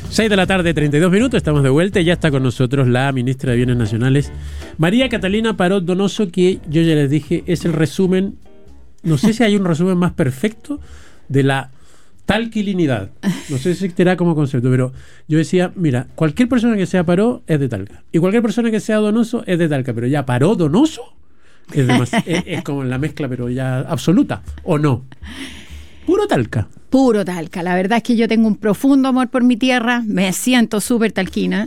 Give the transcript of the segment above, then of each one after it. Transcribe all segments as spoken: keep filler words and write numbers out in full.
seis de la tarde, treinta y dos minutos, estamos de vuelta y ya está con nosotros la ministra de Bienes Nacionales, María Catalina Parot Donoso, que yo ya les dije, es el resumen, no sé si hay un resumen más perfecto de la talquilinidad. No sé si existirá como concepto, pero yo decía, mira, cualquier persona que sea Parot es de Talca, y cualquier persona que sea Donoso es de Talca, pero ya Parot Donoso es, demas- es, es como la mezcla, pero ya absoluta, ¿o no? Puro Talca. Puro Talca. La verdad es que yo tengo un profundo amor por mi tierra, me siento súper talquina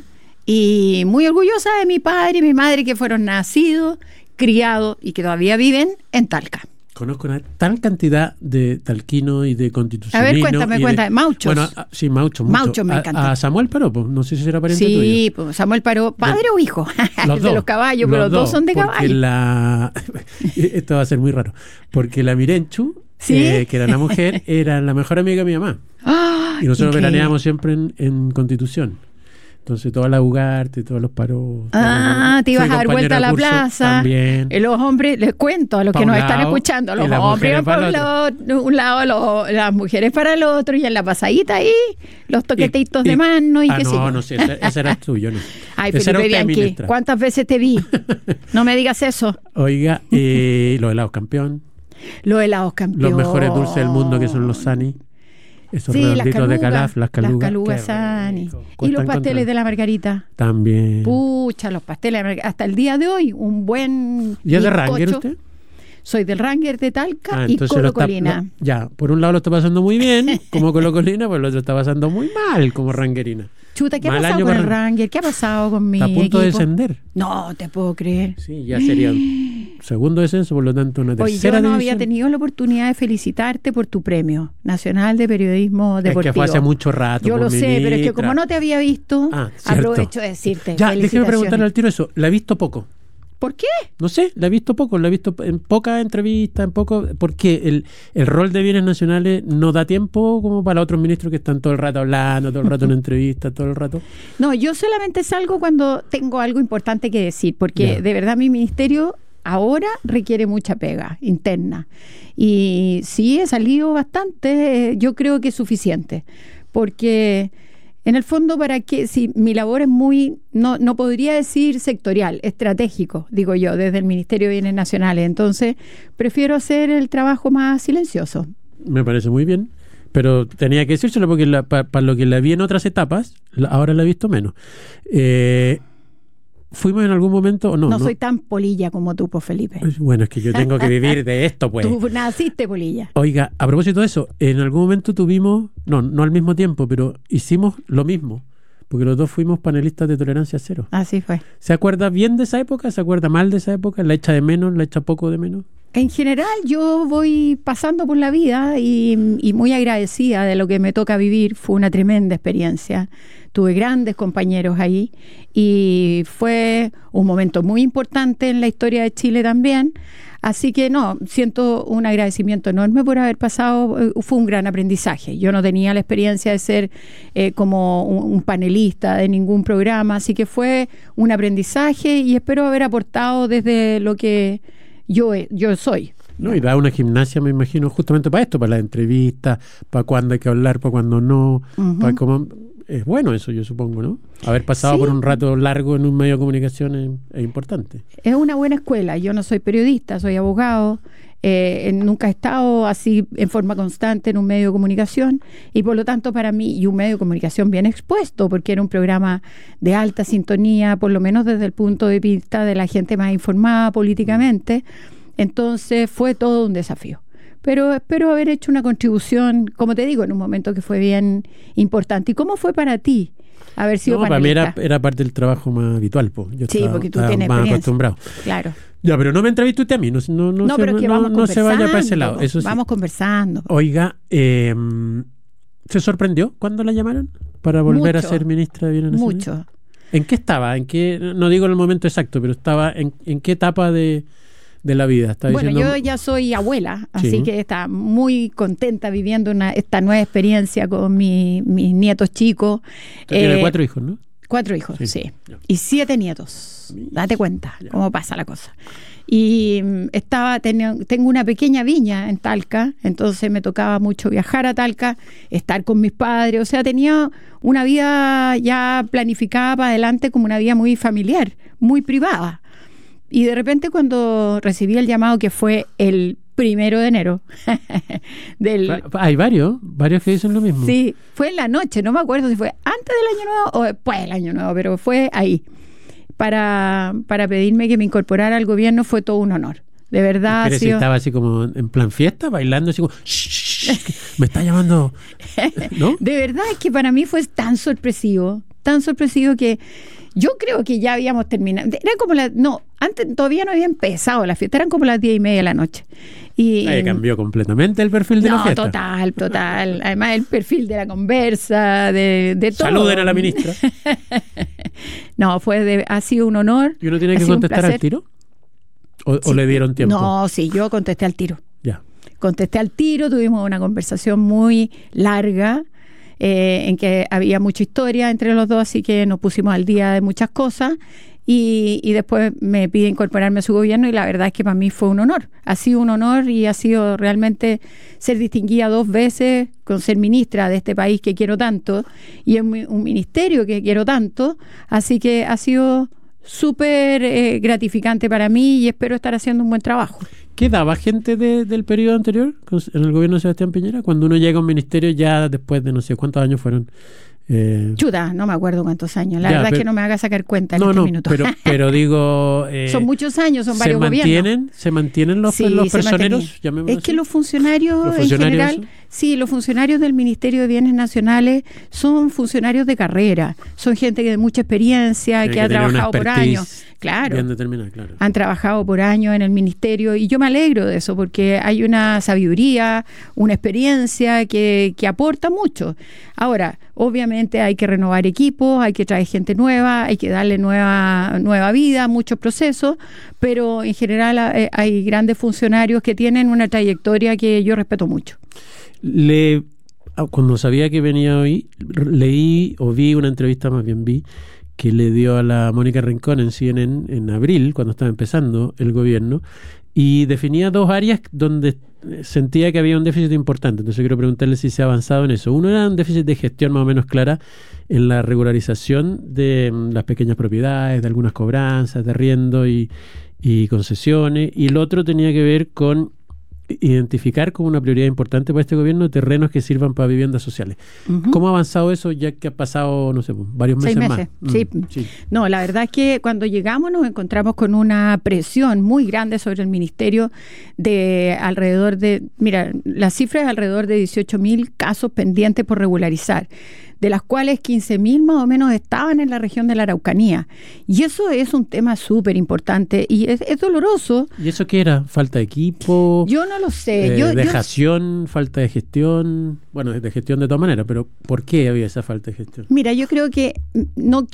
y muy orgullosa de mi padre y mi madre, que fueron nacidos, criados y que todavía viven en Talca. Conozco una tal cantidad de talquinos y de constitucionalinos. A ver, cuéntame, y de- cuéntame. Mauchos. Bueno, a- sí, Mauchos. mucho. Mauchos me A- encanta. A, Samuel Parot, pues, no sé si será pariente tuyo. Sí, pues Samuel Parot, ¿padre o hijo? Los de dos, los caballos, pero los dos son de porque caballos. La... Esto va a ser muy raro. Porque la Mirenchu, ¿Sí? eh, que era la mujer, era la mejor amiga de mi mamá. ¡Ah! Y nosotros increíble. veraneábamos siempre en, en Constitución. Entonces, toda la Ugarte, todos los Parot. Ah, te ibas Fui a dar vuelta a la compañero de curso plaza. También. Eh, Los hombres, les cuento a los Pa' que un nos están lado, escuchando, a y los las hombres mujeres por para el lo- un lado, los- las mujeres para el otro, y en la pasadita ahí, los toquetitos Y- de y- mano y ah, qué sé no, yo. no sé, ese, ese era tuyo, ¿no? Ay, Ese era Felipe usted, Bianchi, ministra. ¿cuántas veces te vi? No me digas eso. Oiga, eh, los helados campeón, Los helados campeón. los mejores dulces del mundo que son los Sani, esos Sí, las redonditos calugas, de Calaf, las calugas. Las calugas qué Sani. rico. Y Cuesta los pasteles encontrar. de la Margarita. También. Pucha, los pasteles de la Margarita. Hasta el día de hoy, un buen ¿Y es de bizcocho. Ranger usted? Soy del Ranger de Talca Ah, y entonces lo está- Colocolina. lo- ya, por un lado lo está pasando muy bien, como Colocolina, por el otro está pasando muy mal, como Rangerina. Chuta, ¿qué ha Mal pasado año con el para- Ranger? ¿Qué ha pasado con mi Está a punto de equipo? descender. No te puedo creer. Sí, ya sería un segundo descenso, por lo tanto una Oye, tercera yo no división. había tenido la oportunidad de felicitarte por tu premio nacional de periodismo Es deportivo. que fue hace mucho rato. Yo pues, lo sé, pero es que ministra. como no te había visto, Ah, cierto. aprovecho de decirte. Ya, déjeme felicitaciones. preguntarle al tiro eso. La he visto poco. ¿Por qué? No sé, la he visto poco, la he visto en pocas entrevistas, en poco, porque el, el rol de bienes nacionales no da tiempo como para otros ministros que están todo el rato hablando, todo el rato en entrevistas, todo el rato. No, yo solamente salgo cuando tengo algo importante que decir, porque Ya. de verdad mi ministerio ahora requiere mucha pega interna. Y sí, he salido bastante, eh, yo creo que es suficiente, porque en el fondo, para que, si mi labor es muy, no, no podría decir sectorial, estratégico, digo yo, desde el Ministerio de Bienes Nacionales. Entonces, prefiero hacer el trabajo más silencioso. Me parece muy bien, pero tenía que decírselo porque la- pa- para lo que la vi en otras etapas, la- ahora la he visto menos. Eh, ¿Fuimos en algún momento o no? No, soy tan polilla como tú, pues, Felipe. Pues, bueno, es que yo tengo que vivir de esto, pues. Tú naciste polilla. Oiga, a propósito de eso, en algún momento tuvimos, no, no al mismo tiempo, pero hicimos lo mismo, porque los dos fuimos panelistas de Tolerancia Cero. Así fue. ¿Se acuerda bien de esa época? ¿Se acuerda mal de esa época? ¿La echa de menos? ¿La echa poco de menos? En general, yo voy pasando por la vida y, y muy agradecida de lo que me toca vivir. Fue una tremenda experiencia. Tuve grandes compañeros ahí y fue un momento muy importante en la historia de Chile también. Así que no, siento un agradecimiento enorme por haber pasado, eh, fue un gran aprendizaje. Yo no tenía la experiencia de ser eh, como un, un panelista de ningún programa, así que fue un aprendizaje y espero haber aportado desde lo que yo, yo soy. No, y da una gimnasia, me imagino, justamente para esto, para las entrevistas, para cuándo hay que hablar, para cuándo no, Ujú. para cómo... Es bueno eso, yo supongo, ¿no? Haber pasado Sí. por un rato largo en un medio de comunicación es, es importante. Es una buena escuela. Yo no soy periodista, soy abogado. Eh, nunca he estado así en forma constante en un medio de comunicación y por lo tanto para mí, y un medio de comunicación bien expuesto, porque era un programa de alta sintonía, por lo menos desde el punto de vista de la gente más informada políticamente. Entonces fue todo un desafío. Pero espero haber hecho una contribución, como te digo, en un momento que fue bien importante. ¿Y cómo fue para ti haber sido No, para mí panelista? era, era parte del trabajo más habitual, pues. Yo Sí, estaba, porque tú estaba tienes más experiencia. acostumbrado. Claro. Ya, pero no me entreviste usted a mí, no, no, no, No, se, pero es que no, vamos no se vaya para ese lado. conversando, Eso sí. Vamos conversando. Oiga, eh, ¿se sorprendió cuando la llamaron para volver Mucho, a ser ministra de Bienes Nacionales? Mucho. ¿En qué estaba? ¿En qué? No digo el momento exacto, pero estaba en, en qué etapa de, de la vida. Estaba Bueno, diciendo, yo ya soy abuela, así Sí. que está muy contenta viviendo una, esta nueva experiencia con mi- mis nietos chicos. usted tiene Eh, cuatro hijos, ¿no? Cuatro hijos, Sí, sí. ya. Y siete nietos. Mira, Date cuenta ya. cómo pasa la cosa. Y estaba tenía, tengo una pequeña viña en Talca, entonces me tocaba mucho viajar a Talca, estar con mis padres, o sea, tenía una vida ya planificada para adelante como una vida muy familiar, muy privada. Y de repente cuando recibí el llamado, que fue el primero de enero del, hay varios, varios que dicen lo mismo. Sí, fue en la noche, no me acuerdo si fue antes del Año Nuevo o después del Año Nuevo, pero fue ahí. Para, para pedirme que me incorporara al gobierno fue todo un honor. De verdad. Pero si sido... estaba así como en plan fiesta, bailando, así como, shh, shh, me está llamando, ¿no? De verdad es que para mí fue tan sorpresivo, tan sorpresivo que yo creo que ya habíamos terminado. Era como la, no, antes todavía no había empezado la fiesta, eran como las diez y media de la noche. Y Ahí cambió completamente el perfil de no, la fiesta. Total, total. Además el perfil de la conversa, de, de todo. Saluden a la ministra. No, fue de, ha sido un honor. ¿Y uno tiene que contestar al tiro? ¿O, sí. ¿O le dieron tiempo? No, sí, yo contesté al tiro. Ya. Contesté al tiro, tuvimos una conversación muy larga, eh, en que había mucha historia entre los dos, así que nos pusimos al día de muchas cosas. Y, y después me pide incorporarme a su gobierno y la verdad es que para mí fue un honor. Ha sido un honor y ha sido realmente ser distinguida dos veces con ser ministra de este país que quiero tanto y en un ministerio que quiero tanto. Así que ha sido súper eh, gratificante para mí y espero estar haciendo un buen trabajo. ¿Quedaba gente de, del periodo anterior en el gobierno de Sebastián Piñera? Cuando uno llega a un ministerio ya después de no sé cuántos años fueron... Eh, Chuta, no me acuerdo cuántos años. La ya, verdad pero, es que no me haga sacar cuenta en no, este no, minuto. Pero, pero digo... Eh, son muchos años, son varios ¿se mantienen, gobiernos. ¿Se mantienen los, sí, los personeros? Es que así. los funcionarios, ¿Los funcionarios en general, eso? Sí, los funcionarios del Ministerio de Bienes Nacionales son funcionarios de carrera. Son gente de mucha experiencia, Tiene que, que ha trabajado por años. Claro. Bien determinada, claro. Han trabajado por años en el ministerio y yo me alegro de eso porque hay una sabiduría, una experiencia que, que aporta mucho. Ahora, obviamente hay que renovar equipos, hay que traer gente nueva, hay que darle nueva, nueva vida, muchos procesos, pero en general hay, hay grandes funcionarios que tienen una trayectoria que yo respeto mucho. Le, cuando sabía que venía hoy, leí o vi una entrevista, más bien vi, que le dio a la Mónica Rincón en C N N en abril, cuando estaba empezando el gobierno, y definía dos áreas donde sentía que había un déficit importante. Entonces quiero preguntarle si se ha avanzado en eso. Uno era un déficit de gestión más o menos clara en la regularización de las pequeñas propiedades, de algunas cobranzas, de arriendo y, y concesiones, y el otro tenía que ver con identificar como una prioridad importante para este gobierno terrenos que sirvan para viviendas sociales. Uh-huh. ¿Cómo ha avanzado eso ya que ha pasado, no sé, varios meses, Seis meses más? Sí. Mm, sí. No, la verdad es que cuando llegamos nos encontramos con una presión muy grande sobre el ministerio de alrededor de, mira, la cifra es alrededor de dieciocho mil casos pendientes por regularizar, de las cuales quince mil más o menos estaban en la región de la Araucanía. Y eso es un tema súper importante y es, es doloroso. ¿Y eso qué era? ¿Falta de equipo? Yo no lo sé. Eh, yo, ¿Dejación? Yo... ¿Falta de gestión? Bueno, de gestión de todas maneras, pero ¿por qué había esa falta de gestión? Mira, yo creo que no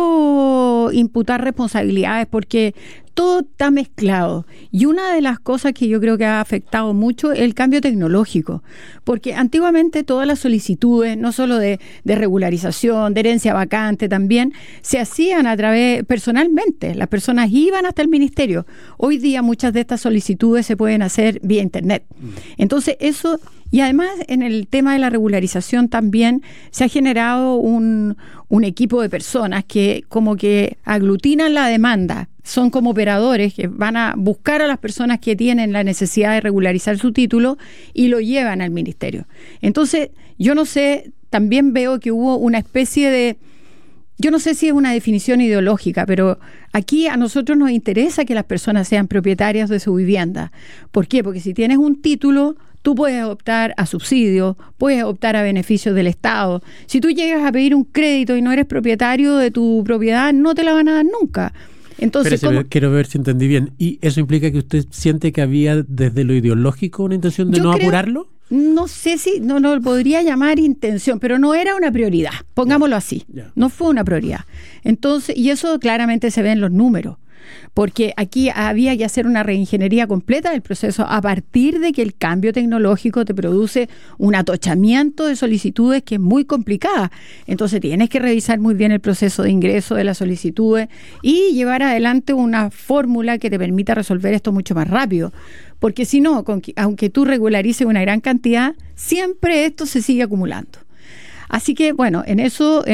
quiero imputar responsabilidades porque todo está mezclado. Y una de las cosas que yo creo que ha afectado mucho es el cambio tecnológico. Porque antiguamente todas las solicitudes, no solo de, de regularización, de herencia vacante también, se hacían a través, personalmente. Las personas iban hasta el ministerio. Hoy día muchas de estas solicitudes se pueden hacer vía internet. Entonces eso... Y además en el tema de la regularización también se ha generado un, un equipo de personas que como que aglutinan la demanda, son como operadores que van a buscar a las personas que tienen la necesidad de regularizar su título y lo llevan al ministerio. Entonces yo no sé, también veo que hubo una especie de... Yo no sé si es una definición ideológica, pero aquí a nosotros nos interesa que las personas sean propietarias de su vivienda. ¿Por qué? Porque si tienes un título, tú puedes optar a subsidios, puedes optar a beneficios del Estado. Si tú llegas a pedir un crédito y no eres propietario de tu propiedad, no te la van a dar nunca. Entonces, Pero ese, quiero ver si entendí bien. ¿Y eso implica que usted siente que había desde lo ideológico una intención de Yo no creo, apurarlo? No sé si, no lo podría llamar intención, pero no era una prioridad, pongámoslo así. Yeah. No fue una prioridad. Entonces, y eso claramente se ve en los números. porque aquí había que hacer una reingeniería completa del proceso a partir de que el cambio tecnológico te produce un atochamiento de solicitudes que es muy complicada. Entonces tienes que revisar muy bien el proceso de ingreso de las solicitudes y llevar adelante una fórmula que te permita resolver esto mucho más rápido. Porque si no, con que, aunque tú regularices una gran cantidad, siempre esto se sigue acumulando. Así que, bueno, en eso...